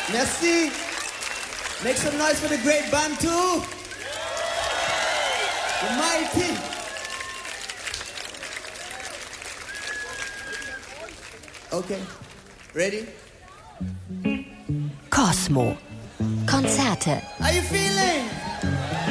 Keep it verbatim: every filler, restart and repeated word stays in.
Merci. Make some noise for the great Bantu. The mighty. Okay. Ready? Cosmo. Konzerte. How you feeling?